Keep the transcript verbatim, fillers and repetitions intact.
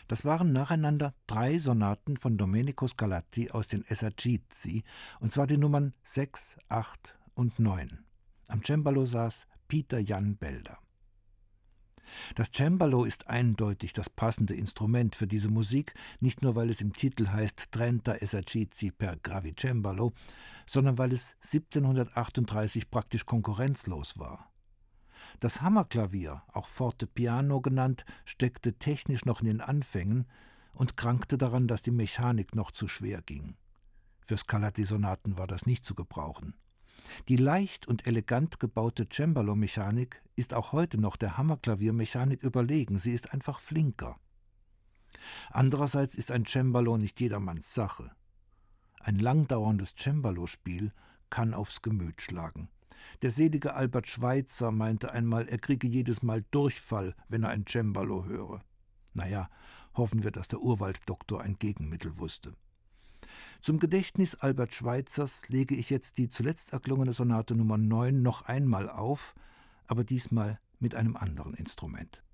Das waren nacheinander drei Sonaten von Domenico Scarlatti aus den Esercizi, und zwar die Nummern sechs, acht und neun. Am Cembalo saß Peter Jan Belder. Das Cembalo ist eindeutig das passende Instrument für diese Musik, nicht nur weil es im Titel heißt Trenta Esercizi per Gravicembalo, sondern weil es siebzehnhundertachtunddreißig praktisch konkurrenzlos war. Das Hammerklavier, auch Fortepiano genannt, steckte technisch noch in den Anfängen und krankte daran, dass die Mechanik noch zu schwer ging. Für Scarlatti-Sonaten war das nicht zu gebrauchen. Die leicht und elegant gebaute Cembalo-Mechanik ist auch heute noch der Hammerklaviermechanik überlegen, sie ist einfach flinker. Andererseits ist ein Cembalo nicht jedermanns Sache. Ein langdauerndes Cembalo-Spiel kann aufs Gemüt schlagen. Der selige Albert Schweitzer meinte einmal, er kriege jedes Mal Durchfall, wenn er ein Cembalo höre. Naja, hoffen wir, dass der Urwalddoktor ein Gegenmittel wusste. Zum Gedächtnis Albert Schweitzers lege ich jetzt die zuletzt erklungene Sonate Nummer neun noch einmal auf, aber diesmal mit einem anderen Instrument.